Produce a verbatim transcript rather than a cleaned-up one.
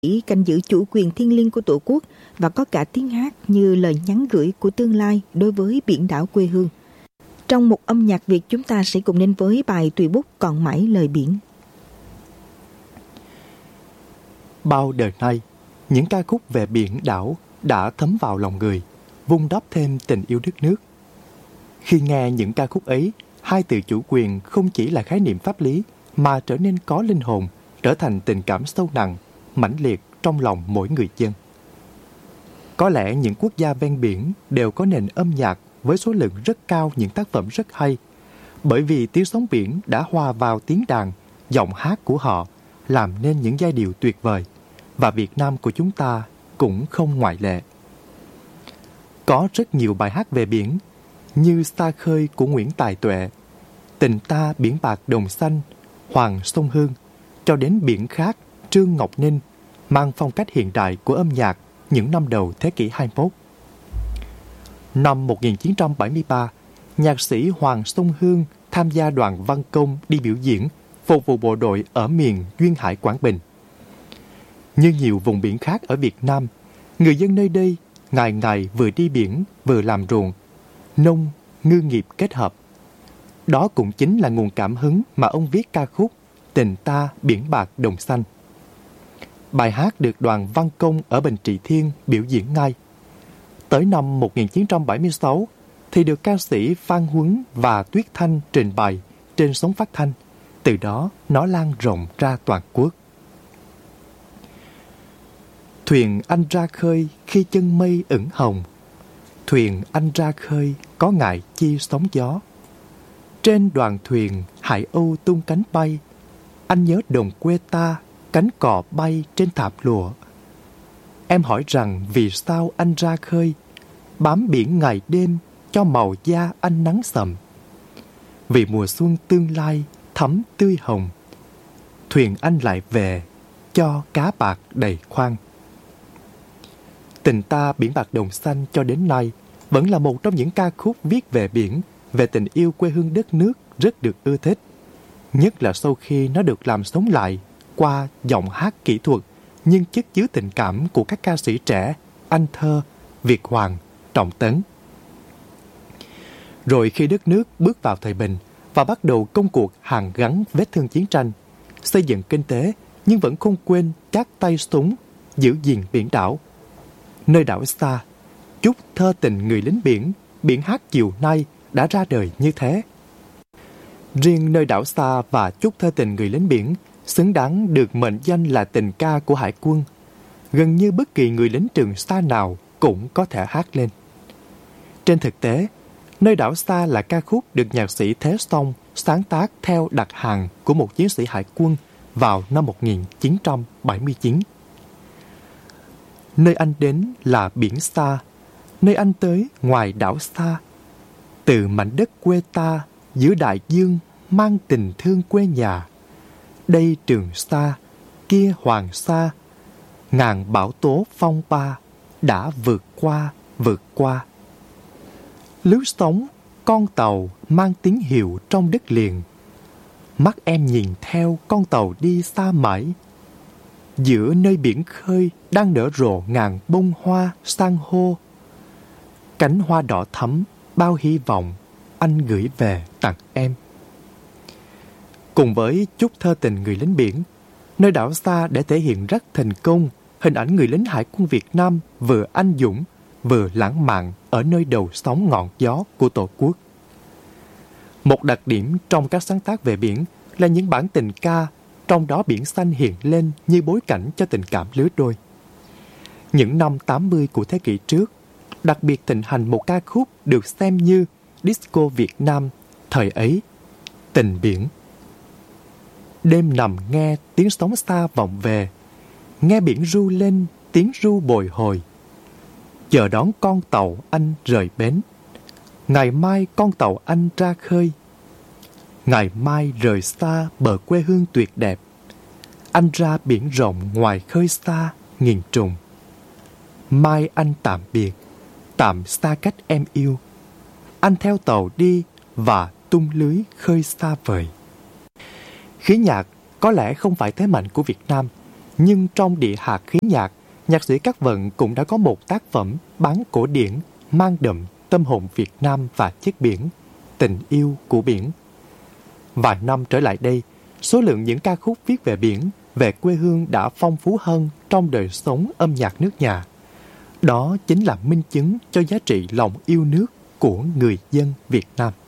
canh giữ chủ quyền thiêng liêng của Tổ quốc và có cả tiếng hát như lời nhắn gửi của tương lai đối với biển đảo quê hương. Trong một âm nhạc Việt, chúng ta sẽ cùng đến với bài Tùy bút còn mãi lời biển. Bao đời nay, những ca khúc về biển đảo đã thấm vào lòng người, vun đắp thêm tình yêu đất nước. Khi nghe những ca khúc ấy, hai từ chủ quyền không chỉ là khái niệm pháp lý mà trở nên có linh hồn, trở thành tình cảm sâu nặng, mãnh liệt trong lòng mỗi người dân. Có lẽ những quốc gia ven biển đều có nền âm nhạc với số lượng rất cao những tác phẩm rất hay, bởi vì tiếng sóng biển đã hòa vào tiếng đàn, giọng hát của họ, làm nên những giai điệu tuyệt vời, và Việt Nam của chúng ta cũng không ngoại lệ. Có rất nhiều bài hát về biển, như Xa khơi của Nguyễn Tài Tuệ, Tình ta biển bạc đồng xanh, Hoàng sông Hương, cho đến Biển khác Trương Ngọc Ninh, mang phong cách hiện đại của âm nhạc những năm đầu thế kỷ hai mươi mốt. Năm một nghìn chín trăm bảy mươi ba, nhạc sĩ Hoàng Sông Hương tham gia đoàn văn công đi biểu diễn phục vụ bộ đội ở miền Duyên Hải Quảng Bình. Như nhiều vùng biển khác ở Việt Nam, người dân nơi đây ngày ngày vừa đi biển vừa làm ruộng, nông, ngư nghiệp kết hợp. Đó cũng chính là nguồn cảm hứng mà ông viết ca khúc Tình ta biển bạc đồng xanh. Bài hát được đoàn văn công ở Bình Trị Thiên biểu diễn ngay. Tới năm một nghìn chín trăm bảy mươi sáu thì được ca sĩ Phan Huấn và Tuyết Thanh trình bày trên sóng phát thanh. Từ đó nó lan rộng ra toàn quốc. Thuyền anh ra khơi khi chân mây ửng hồng, thuyền anh ra khơi có ngại chi sóng gió. Trên đoàn thuyền hải âu tung cánh bay, anh nhớ đồng quê ta cánh cò bay trên thảm lụa. Em hỏi rằng vì sao anh ra khơi, bám biển ngày đêm cho màu da anh nắng sầm. Vì mùa xuân tương lai thắm tươi hồng, thuyền anh lại về cho cá bạc đầy khoang. Tình ta biển bạc đồng xanh cho đến nay vẫn là một trong những ca khúc viết về biển, về tình yêu quê hương đất nước rất được ưa thích. Nhất là sau khi nó được làm sống lại qua giọng hát kỹ thuật nhưng chất chứa tình cảm của các ca sĩ trẻ Anh Thơ, Việt Hoàng, Trọng Tấn. Rồi khi đất nước bước vào thời bình và bắt đầu công cuộc hàn gắn vết thương chiến tranh, xây dựng kinh tế nhưng vẫn không quên các tay súng giữ gìn biển đảo. Nơi đảo xa, chúc thơ tình người lính biển, biển hát chiều nay đã ra đời như thế. Riêng Nơi đảo xa và chúc thơ tình người lính biển xứng đáng được mệnh danh là tình ca của hải quân. Gần như bất kỳ người lính Trường Sa nào cũng có thể hát lên. Trên thực tế, Nơi đảo xa là ca khúc được nhạc sĩ Thế Song sáng tác theo đặt hàng của một chiến sĩ hải quân vào năm một nghìn chín trăm bảy mươi chín. Nơi anh đến là biển xa, nơi anh tới ngoài đảo xa. Từ mảnh đất quê ta giữa đại dương mang tình thương quê nhà. Đây Trường Sa, kia Hoàng Sa, ngàn bão tố phong ba đã vượt qua, vượt qua. Lướt sóng, con tàu mang tín hiệu trong đất liền. Mắt em nhìn theo con tàu đi xa mãi. Giữa nơi biển khơi đang nở rộ ngàn bông hoa san hô. Cánh hoa đỏ thắm bao hy vọng anh gửi về tặng em. Cùng với chúc thơ tình người lính biển, Nơi đảo xa để thể hiện rất thành công hình ảnh người lính hải quân Việt Nam vừa anh dũng vừa lãng mạn ở nơi đầu sóng ngọn gió của Tổ quốc. Một đặc điểm trong các sáng tác về biển là những bản tình ca, trong đó biển xanh hiện lên như bối cảnh cho tình cảm lứa đôi. Những năm tám mươi của thế kỷ trước, đặc biệt thịnh hành một ca khúc được xem như disco Việt Nam thời ấy, Tình biển. Đêm nằm nghe tiếng sóng xa vọng về, nghe biển ru lên tiếng ru bồi hồi. Chờ đón con tàu anh rời bến, ngày mai con tàu anh ra khơi. Ngày mai rời xa bờ quê hương tuyệt đẹp, anh ra biển rộng ngoài khơi xa nghìn trùng. Mai anh tạm biệt, tạm xa cách em yêu, anh theo tàu đi và tung lưới khơi xa vời. Khí nhạc có lẽ không phải thế mạnh của Việt Nam, Nhưng trong địa hạt khí nhạc, nhạc sĩ Cát Vận cũng đã có một tác phẩm bán cổ điển mang đậm tâm hồn Việt Nam và chất biển, tình yêu của biển. Vài năm trở lại đây, số lượng những ca khúc viết về biển, về quê hương đã phong phú hơn trong đời sống âm nhạc nước nhà. Đó chính là minh chứng cho giá trị lòng yêu nước của người dân Việt Nam.